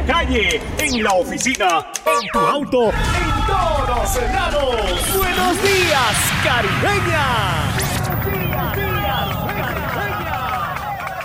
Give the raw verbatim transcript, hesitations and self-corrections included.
calle, en la oficina, en tu auto, en todos lados. ¡Buenos días, Caribeña!